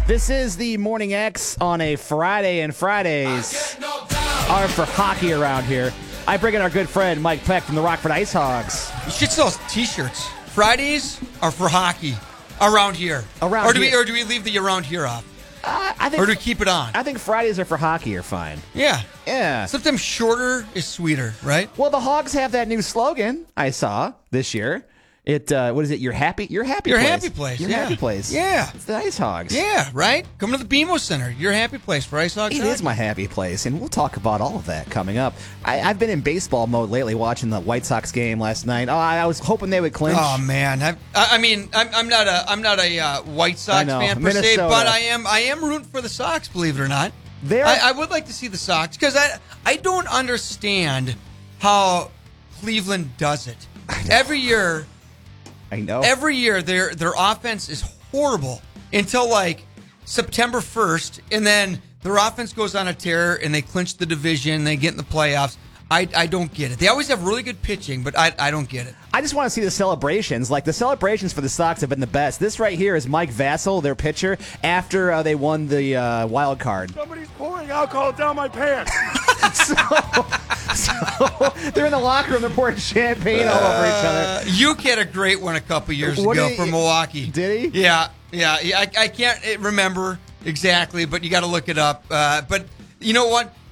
This is the Morning X on a Friday, and Fridays are for hockey around here. I bring in our good friend Mike Peck from the Rockford Ice Hogs. You should sell T-shirts. Fridays are for hockey around here. Or do we leave the around here off? I think, or do we keep it on? I think Fridays are for hockey are fine. Yeah. Yeah. Sometimes shorter is sweeter, right? Well, the Hogs have that new slogan I saw this year. What is it? Your happy place. Your happy place. Your yeah. happy place. Yeah. It's the Ice Hogs. Yeah, right? Come to the BMO Center. Your happy place for Ice Hogs. It is my happy place, and we'll talk about all of that coming up. I've been in baseball mode lately, watching the White Sox game last night. Oh, I was hoping they would clinch. Oh man, I'm not a White Sox fan per se, Minnesota. but I am rooting for the Sox. Believe it or not, I would like to see the Sox because I don't understand how Cleveland does it every year. I know. Every year, their offense is horrible until like September 1st, and then their offense goes on a tear, and they clinch the division, they get in the playoffs. I don't get it. They always have really good pitching, but I don't get it. I just want to see the celebrations. Like, the celebrations for the Sox have been the best. This right here is Mike Vassell, their pitcher, after they won the wild card. Somebody's pouring alcohol down my pants. So they're in the locker room, they're pouring champagne all over each other. Uke had a great one a couple years ago for Milwaukee. Did he? Yeah. I can't remember exactly, but you got to look it up. But you know what?